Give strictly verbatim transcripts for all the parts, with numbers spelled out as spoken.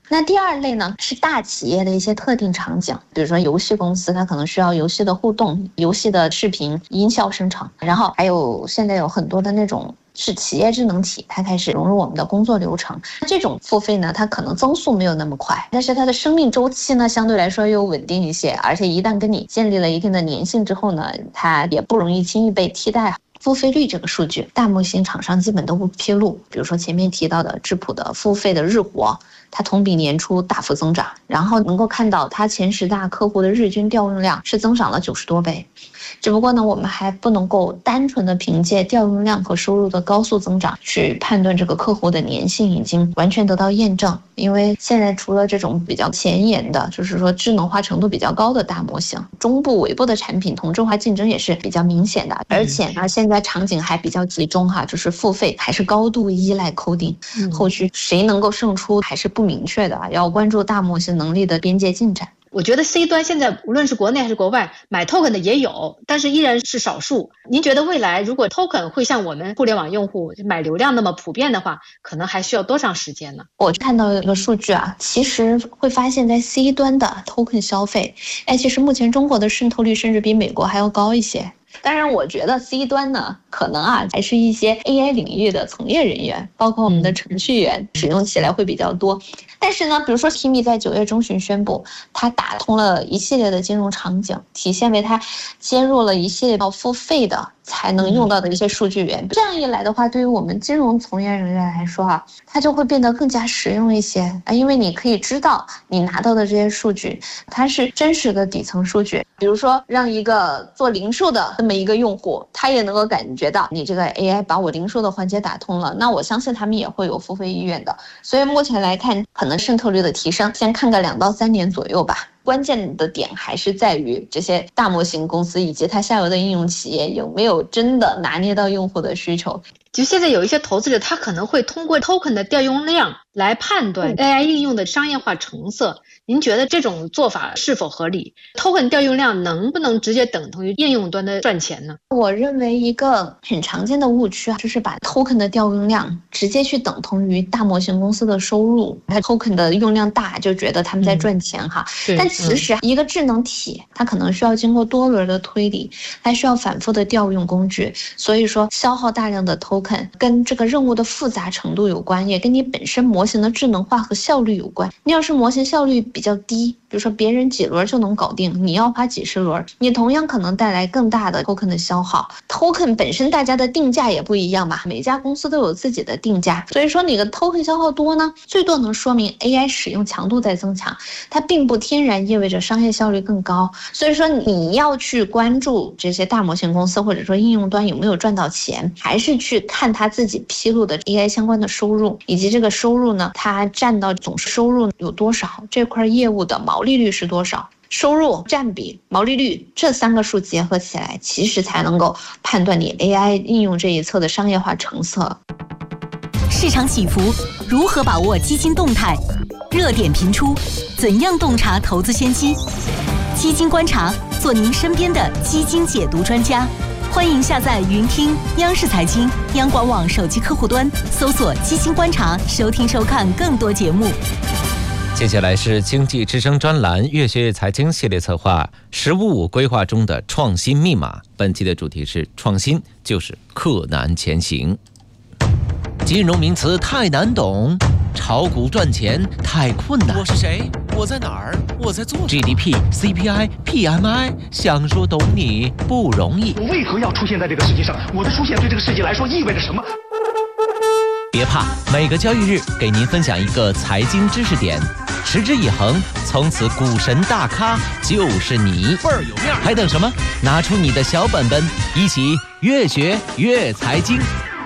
那第二类呢，是大企业的一些特定场景，比如说游戏公司，它可能需要游戏的互动、游戏的视频、音效生成，然后还有现在有很多的那种是企业智能体，它开始融入我们的工作流程。这种付费呢，它可能增速没有那么快，但是它的生命周期呢，相对来说又稳定一些，而且一旦跟你建立了一定的粘性之后呢，它也不容易轻易被替代。付费率这个数据，大模型厂商基本都不披露。比如说前面提到的质朴的付费的日活，它同比年初大幅增长，然后能够看到它前十大客户的日均调用量是增长了九十多倍。只不过呢，我们还不能够单纯的凭借调用量和收入的高速增长去判断这个客户的粘性已经完全得到验证。因为现在除了这种比较前沿的，就是说智能化程度比较高的大模型，中部尾部的产品同质化竞争也是比较明显的。而且呢，现在场景还比较集中哈，就是付费还是高度依赖 coding， 后续谁能够胜出还是不明确的，要关注大模型能力的边界进展。 我觉得 C 端现在无论是国内还是国外，买 token 的也有，但是依然是少数。您觉得未来如果 token 会像我们互联网用户买流量那么普遍的话，可能还需要多长时间呢？ 我看到一个数据啊，其实会发现在 C 端的 token 消费，哎，其实目前中国的渗透率甚至比美国还要高一些。当然我觉得 C 端呢，可能啊还是一些 A I 领域的从业人员，包括我们的程序员使用起来会比较多。但是呢，比如说 T I M I 在九月中旬宣布，它打通了一系列的金融场景，体现为它接入了一系列要付费的才能用到的一些数据源。这样一来的话，对于我们金融从业人员来说啊，它就会变得更加实用一些啊，因为你可以知道你拿到的这些数据，它是真实的底层数据。比如说，让一个做零售的这么一个用户，他也能够感觉到你这个 A I 把我零售的环节打通了，那我相信他们也会有付费意愿的。所以目前来看，可能渗透率的提升，先看个两到三年左右吧。关键的点还是在于这些大模型公司以及它下游的应用企业有没有真的拿捏到用户的需求。 其实现在有一些投资者，他可能会通过 token 的调用量来判断 A I 应用的商业化成色。您觉得这种做法是否合理？ token 调用量能不能直接等同于应用端的赚钱呢？ 我认为一个很常见的误区啊，就是把 token 的调用量直接去等同于大模型公司的收入，它 token 的用量大就觉得他们在赚钱哈、嗯、但其实一个智能体它可能需要经过多轮的推理，它需要反复的调用工具，所以说消耗大量的 token 跟这个任务的复杂程度有关，也跟你本身模型的智能化和效率有关。你要是模型效率比较低，比如说别人几轮就能搞定，你要花几十轮，你同样可能带来更大的 token 的消耗。 token 本身大家的定价也不一样嘛，每家公司都有自己的定价，所以说你的 token 消耗多呢，最多能说明 A I 使用强度在增强，它并不天然意味着商业效率更高。所以说你要去关注这些大模型公司或者说应用端有没有赚到钱，还是去看他自己披露的 A I 相关的收入，以及这个收入呢，它占到总收入有多少，这块业务的毛利率是多少。收入占比、毛利率这三个数结合起来，其实才能够判断你 A I 应用这一侧的商业化成色。 市场起伏，如何把握基金动态？热点频出，怎样洞察投资先机？基金观察，做您身边的基金解读专家。欢迎下载云听央视财经、央广网手机客户端，搜索基金观察，收听收看更多节目。 接下来是经济之声专栏越学越财经系列策划十五五规划中的创新密码。本期的主题是创新就是克难前行。金融名词太难懂，炒股赚钱太困难。 我是谁？我在哪儿？我在做什么？ G D P、C P I、P M I， 想说懂你不容易。 我为何要出现在这个世界上？我的出现对这个世界来说意味着什么？ 别怕，每个交易日给您分享一个财经知识点，持之以恒，从此股神大咖就是你。 倍儿有面， 还等什么？拿出你的小本本，一起越学越财经。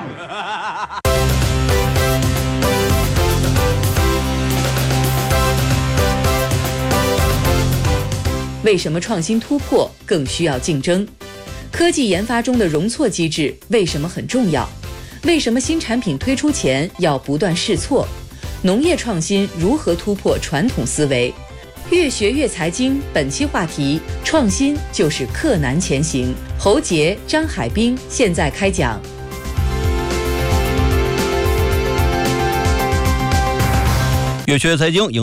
为什么创新突破更需要竞争？科技研发中的容错机制为什么很重要？为什么新产品推出前要不断试错？农业创新如何突破传统思维？越学越财经，本期话题：创新就是克难前行。侯杰、张海滨现在开讲。 越学越财经。